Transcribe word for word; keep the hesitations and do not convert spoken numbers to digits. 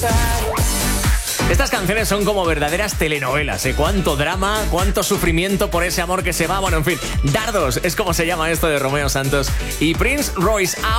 Estas canciones son como verdaderas telenovelas, ¿eh? Cuánto drama, cuánto sufrimiento por ese amor que se va. Bueno, en fin, Dardos es como se llama esto de Romeo Santos y Prince Royce.